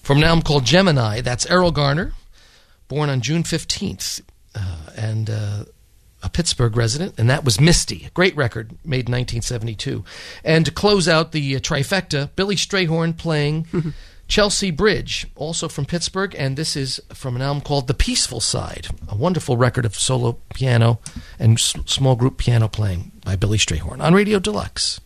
From an album called Gemini, that's Errol Garner, born on June 15th, and a Pittsburgh resident, and that was Misty, a great record made in 1972. And to close out the trifecta, Billy Strayhorn playing Chelsea Bridge, also from Pittsburgh, and this is from an album called The Peaceful Side, a wonderful record of solo piano and small group piano playing by Billy Strayhorn on Radio Deluxe.